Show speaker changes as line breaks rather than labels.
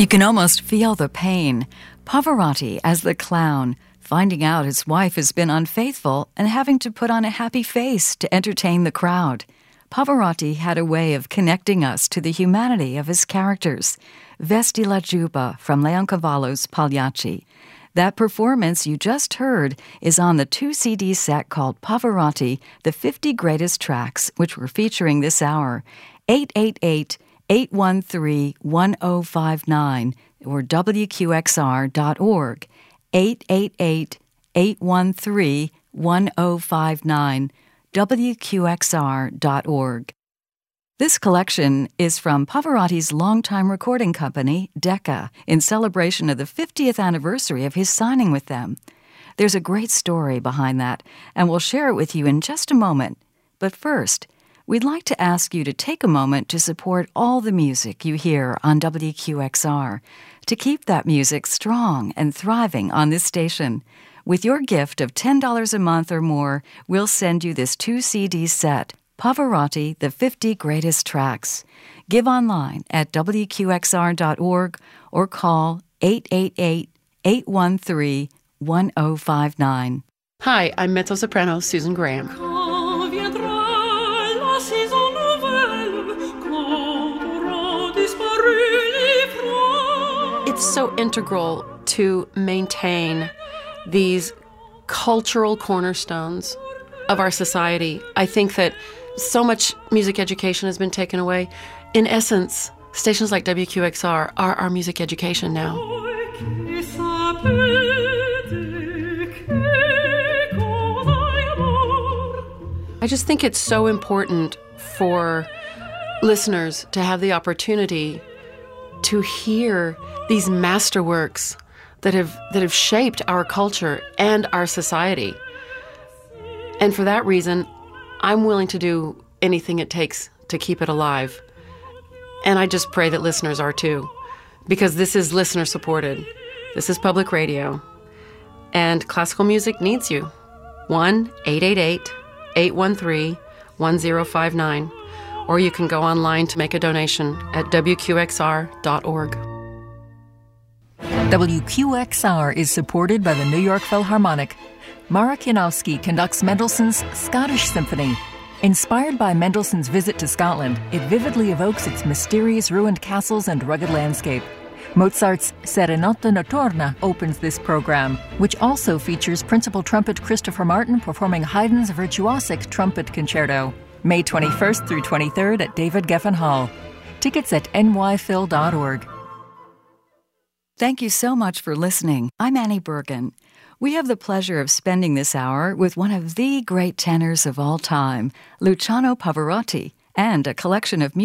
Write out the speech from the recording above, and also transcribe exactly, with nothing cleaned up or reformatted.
You can almost feel the pain. Pavarotti as the clown, finding out his wife has been unfaithful and having to put on a happy face to entertain the crowd. Pavarotti had a way of connecting us to the humanity of his characters. Vesti la Giubba from Leoncavallo's Pagliacci. That performance you just heard is on the two C D set called Pavarotti, the fifty Greatest Tracks, which we're featuring this hour. eight eight eight, eight one three, one zero five nine or W Q X R dot org. eight eight eight, eight one three, one zero five nine, W Q X R dot org. This collection is from Pavarotti's longtime recording company, Decca, in celebration of the fiftieth anniversary of his signing with them. There's a great story behind that, and we'll share it with you in just a moment. But first, we'd like to ask you to take a moment to support all the music you hear on W Q X R, to keep that music strong and thriving on this station. With your gift of ten dollars a month or more, we'll send you this two C D set, Pavarotti, the fifty Greatest Tracks. Give online at W Q X R dot org or call eight eight eight, eight one three, one zero five nine.
Hi, I'm mezzo-soprano Susan Graham. It's so integral to maintain these cultural cornerstones of our society. I think that so much music education has been taken away. In essence, stations like W Q X R are our music education now. I just think it's so important for listeners to have the opportunity to hear these masterworks that have that have shaped our culture and our society. And for that reason, I'm willing to do anything it takes to keep it alive. And I just pray that listeners are too, because this is listener supported. This is public radio. And classical music needs you. one eight eight eight, eight one three, one zero five nine. Or you can go online to make a donation at W Q X R dot org.
W Q X R is supported by the New York Philharmonic. Mara Kianowski conducts Mendelssohn's Scottish Symphony. Inspired by Mendelssohn's visit to Scotland, it vividly evokes its mysterious ruined castles and rugged landscape. Mozart's Serenata Notturna opens this program, which also features principal trumpet Christopher Martin performing Haydn's virtuosic trumpet concerto. May twenty-first through twenty-third at David Geffen Hall. Tickets at N Y phil dot org.
Thank you so much for listening. I'm Annie Bergen. We have the pleasure of spending this hour with one of the great tenors of all time, Luciano Pavarotti, and a collection of music